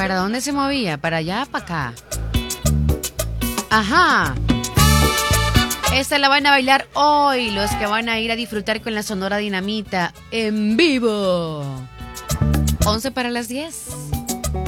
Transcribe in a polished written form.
¿Para dónde se movía? ¿Para allá o para acá? Ajá. Esta la van a bailar hoy los que van a ir a disfrutar con la Sonora Dinamita en vivo. 11 para las 10.